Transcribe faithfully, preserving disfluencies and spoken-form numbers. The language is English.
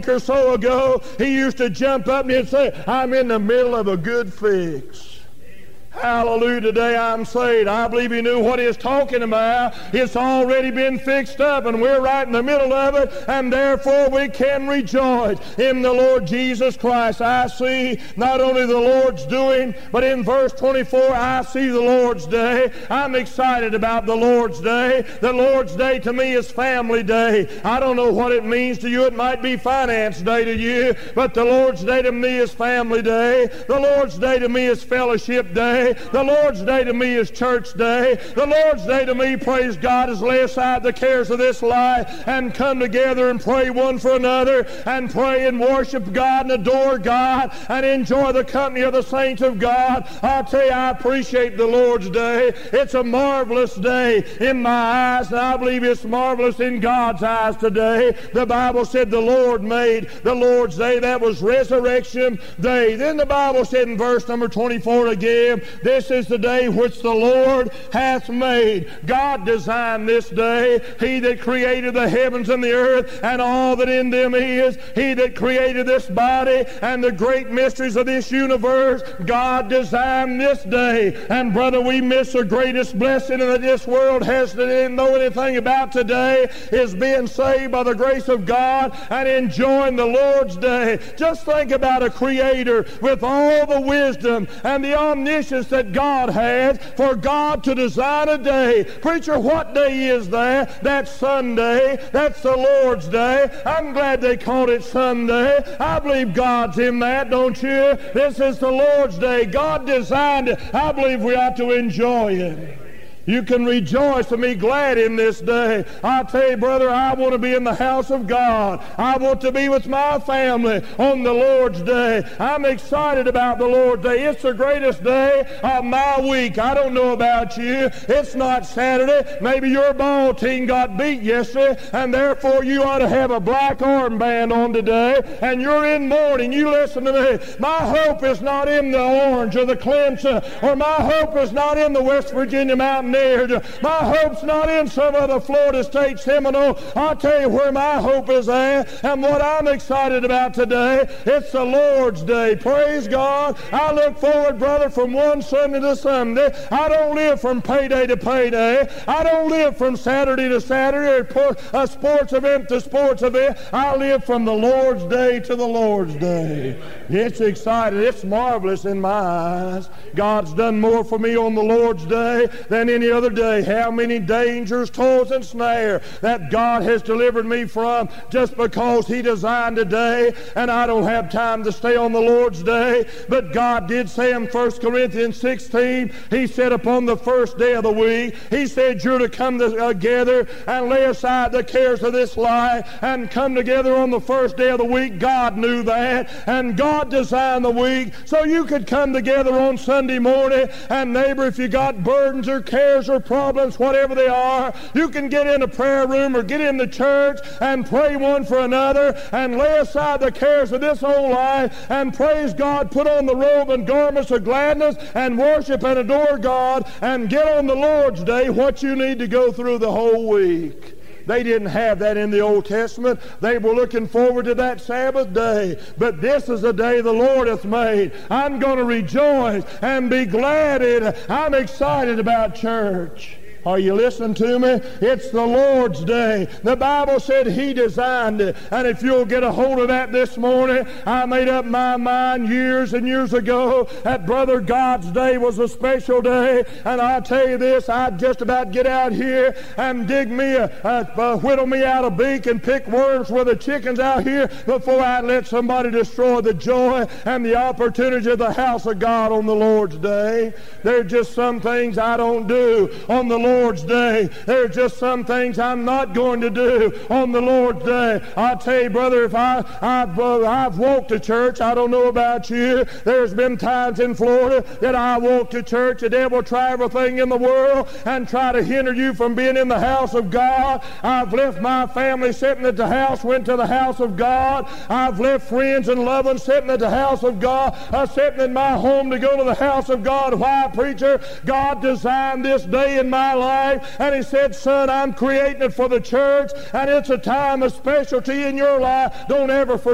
week or so ago, he used to jump up and he'd say, I'm in the middle of a good fix. Hallelujah, today I'm saved. I believe he knew what he was talking about. It's already been fixed up, and we're right in the middle of it, and therefore we can rejoice in the Lord Jesus Christ. I see not only the Lord's doing, but in verse twenty-four, I see the Lord's day. I'm excited about the Lord's day. The Lord's day to me is family day. I don't know what it means to you. It might be finance day to you, but the Lord's day to me is family day. The Lord's day to me is fellowship day. The Lord's day to me is church day. The Lord's day to me, praise God, is lay aside the cares of this life and come together and pray one for another and pray and worship God and adore God and enjoy the company of the saints of God. I'll tell you, I appreciate the Lord's day. It's a marvelous day in my eyes, and I believe it's marvelous in God's eyes today. The Bible said the Lord made the Lord's day. That was resurrection day. Then the Bible said in verse number twenty-four again, this is the day which the Lord hath made. God designed this day. He that created the heavens and the earth and all that in them is. He that created this body and the great mysteries of this universe. God designed this day. And brother, we miss the greatest blessing that this world has to know anything about today is being saved by the grace of God and enjoying the Lord's day. Just think about a creator with all the wisdom and the omniscience that God has for God to design a day. Preacher, what day is that? That's Sunday. That's the Lord's day. I'm glad they called it Sunday. I believe God's in that, don't you? This is the Lord's day. God designed it. I believe we ought to enjoy it. You can rejoice and be glad in this day. I tell you, brother, I want to be in the house of God. I want to be with my family on the Lord's day. I'm excited about the Lord's day. It's the greatest day of my week. I don't know about you. It's not Saturday. Maybe your ball team got beat yesterday, and therefore you ought to have a black armband on today, and you're in mourning. You listen to me. My hope is not in the Orange or the Clemson, or my hope is not in the West Virginia Mountain. My hope's not in some other Florida State Seminole. I'll tell you where my hope is at and what I'm excited about today. It's the Lord's day. Praise God. I look forward, brother, from one Sunday to Sunday. I don't live from payday to payday. I don't live from Saturday to Saturday or a sports event to sports event. I live from the Lord's day to the Lord's day. It's exciting. It's marvelous in my eyes. God's done more for me on the Lord's day than any other day. How many dangers, toils, and snare that God has delivered me from just because He designed a day, and I don't have time to stay on the Lord's day. But God did say in First Corinthians sixteen, He said upon the first day of the week, He said you're to come together and lay aside the cares of this life and come together on the first day of the week. God knew that, and God designed the week so you could come together on Sunday morning, and neighbor, if you got burdens or cares or problems, whatever they are, you can get in a prayer room or get in the church and pray one for another and lay aside the cares of this old life and praise God, put on the robe and garments of gladness and worship and adore God and get on the Lord's day what you need to go through the whole week. They didn't have that in the Old Testament. They were looking forward to that Sabbath day. But this is the day the Lord hath made. I'm going to rejoice and be glad in it. I'm excited about church. Are you listening to me? It's the Lord's day. The Bible said He designed it. And if you'll get a hold of that this morning, I made up my mind years and years ago that, brother, God's day was a special day. And I'll tell you this, I'd just about get out here and dig me a, a, a whittle me out a beak and pick worms for the chickens out here before I'd let somebody destroy the joy and the opportunity of the house of God on the Lord's day. There's just some things I don't do on the Lord's Lord's day. There's just some things I'm not going to do on the Lord's day. I tell you, brother, if I, I've, uh, I've walked to church, I don't know about you, there's been times in Florida that I walk to church, the devil will try everything in the world and try to hinder you from being in the house of God. I've left my family sitting at the house, went to the house of God. I've left friends and loved ones sitting at the house of God. I'm sitting in my home to go to the house of God. Why, preacher? God designed this day in my life, and He said, son, I'm creating it for the church, and it's a time of specialty in your life. Don't ever forget